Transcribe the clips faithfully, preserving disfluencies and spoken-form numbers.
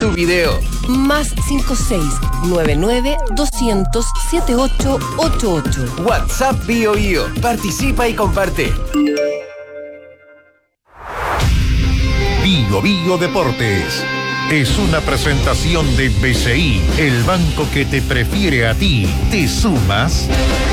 tu video. Más cinco seis nueve nueve doscientos setenta y ocho ochenta y ocho. WhatsApp Bio Bio. Participa y comparte. Bio Bio Deportes es una presentación de B C I, el banco que te prefiere a ti. ¿Te sumas?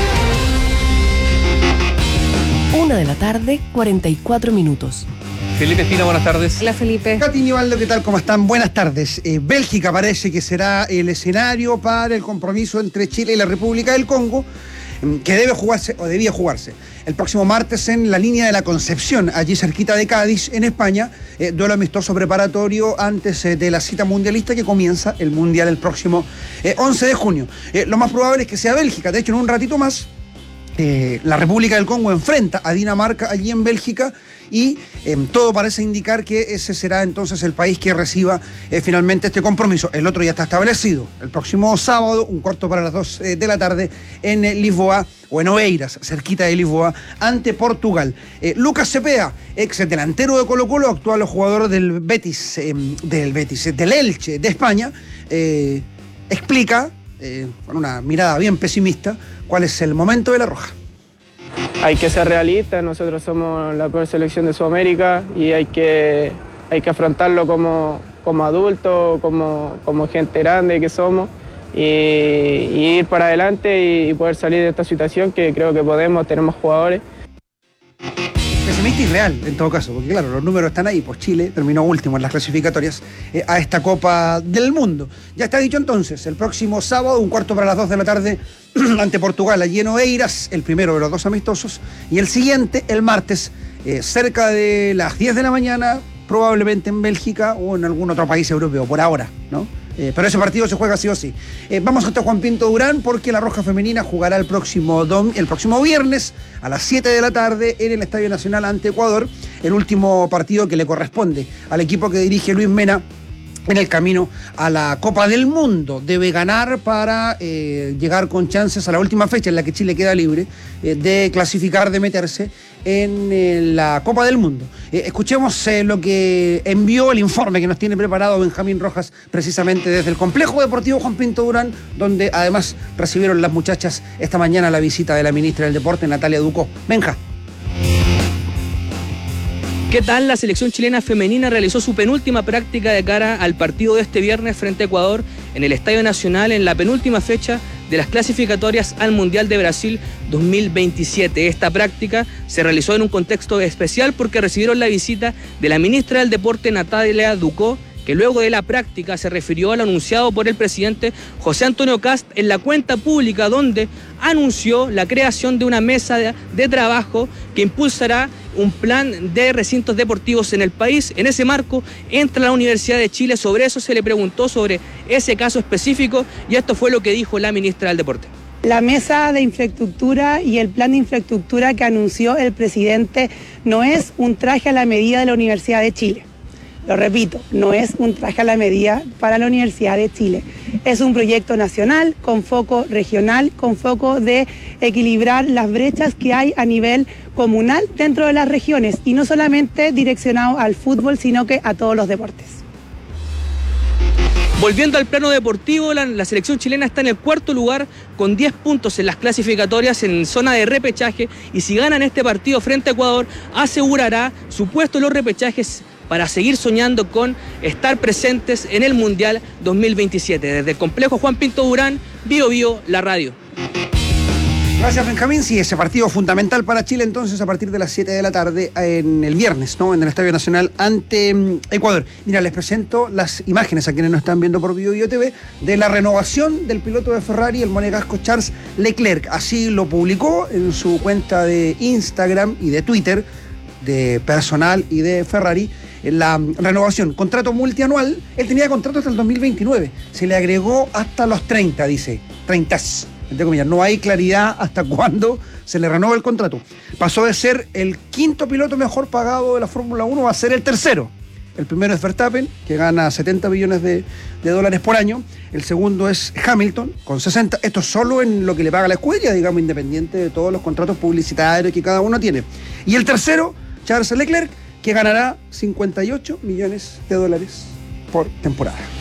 Una de la tarde, cuarenta y cuatro minutos. Felipe Espina, buenas tardes. Hola, Felipe. Katy Nivaldo, ¿qué tal? ¿Cómo están? Buenas tardes. Eh, Bélgica parece que será el escenario para el compromiso entre Chile y la República del Congo, que debe jugarse, o debía jugarse, el próximo martes en la línea de la Concepción, allí cerquita de Cádiz, en España. Eh, duelo amistoso preparatorio antes eh, de la cita mundialista que comienza el Mundial el próximo eh, once de junio. Eh, lo más probable es que sea Bélgica. De hecho, en un ratito más, Eh, la República del Congo enfrenta a Dinamarca allí en Bélgica y eh, todo parece indicar que ese será entonces el país que reciba eh, finalmente este compromiso. El otro ya está establecido, el próximo sábado, un cuarto para las dos eh, de la tarde, en eh, Lisboa, o en Oeiras, cerquita de Lisboa, ante Portugal. Eh, Lucas Cepeda, ex delantero de Colo-Colo, actual jugador del Betis, eh, del Betis, eh, del Elche de España, eh, explica, eh, con una mirada bien pesimista, cuál es el momento de la Roja. Hay que ser realistas, nosotros somos la peor selección de Sudamérica y hay que, hay que afrontarlo como, como adultos, como, como gente grande que somos y, y ir para adelante y, y poder salir de esta situación que creo que podemos, tenemos jugadores. Pesimista y real, en todo caso, porque claro, los números están ahí, pues Chile terminó último en las clasificatorias eh, a esta Copa del Mundo. Ya está dicho entonces, el próximo sábado, un cuarto para las dos de la tarde, ante Portugal, allí en Oeiras, el primero de los dos amistosos, y el siguiente, el martes, eh, cerca de las diez de la mañana, probablemente en Bélgica o en algún otro país europeo, por ahora, ¿no? Eh, pero ese partido se juega sí o sí. Eh, vamos hasta Juan Pinto Durán porque la Roja Femenina jugará el próximo, dom el próximo viernes a las siete de la tarde en el Estadio Nacional ante Ecuador, el último partido que le corresponde al equipo que dirige Luis Mena en el camino a la Copa del Mundo. Debe ganar para eh, llegar con chances a la última fecha en la que Chile queda libre eh, de clasificar, de meterse en eh, la Copa del Mundo. Eh, escuchemos eh, lo que envió el informe que nos tiene preparado Benjamín Rojas precisamente desde el Complejo Deportivo Juan Pinto Durán, donde además recibieron las muchachas esta mañana la visita de la ministra del Deporte, Natalia Ducó. Benja. ¿Qué tal? La selección chilena femenina realizó su penúltima práctica de cara al partido de este viernes frente a Ecuador en el Estadio Nacional en la penúltima fecha de las clasificatorias al Mundial de Brasil dos mil veintisiete. Esta práctica se realizó en un contexto especial porque recibieron la visita de la ministra del Deporte, Natalia Ducó, que luego de la práctica se refirió al anunciado por el presidente José Antonio Kast en la cuenta pública, donde anunció la creación de una mesa de, de trabajo que impulsará un plan de recintos deportivos en el país. En ese marco entra la Universidad de Chile. Sobre eso se le preguntó sobre ese caso específico y esto fue lo que dijo la ministra del Deporte. La mesa de infraestructura y el plan de infraestructura que anunció el presidente no es un traje a la medida de la Universidad de Chile. Lo repito, no es un traje a la medida para la Universidad de Chile. Es un proyecto nacional con foco regional, con foco de equilibrar las brechas que hay a nivel comunal dentro de las regiones y no solamente direccionado al fútbol, sino que a todos los deportes. Volviendo al plano deportivo, la, la selección chilena está en el cuarto lugar con diez puntos en las clasificatorias en zona de repechaje y si ganan este partido frente a Ecuador asegurará su puesto en los repechajes para seguir soñando con estar presentes en el Mundial dos mil veintisiete. Desde el Complejo Juan Pinto Durán, Bio Bio, la radio. Gracias, Benjamín. Sí, ese partido fundamental para Chile entonces a partir de las siete de la tarde en el viernes, ¿no? En el Estadio Nacional ante um, Ecuador. Mira, les presento las imágenes a quienes nos están viendo por Bio Bio T V de la renovación del piloto de Ferrari, el monegasco Charles Leclerc. Así lo publicó en su cuenta de Instagram y de Twitter, de personal y de Ferrari, la renovación, contrato multianual. Él tenía contrato hasta el dos mil veintinueve, se le agregó hasta los treinta, dice, treinta, entre comillas, no hay claridad hasta cuándo se le renueva el contrato. Pasó de ser el quinto piloto mejor pagado de la Fórmula uno a ser el tercero. El primero es Verstappen, que gana setenta millones de, de dólares por año. El segundo es Hamilton, con sesenta. Esto es solo en lo que le paga la escudería, digamos, independiente de todos los contratos publicitarios que cada uno tiene. Y el tercero, Charles Leclerc, que ganará cincuenta y ocho millones de dólares por temporada.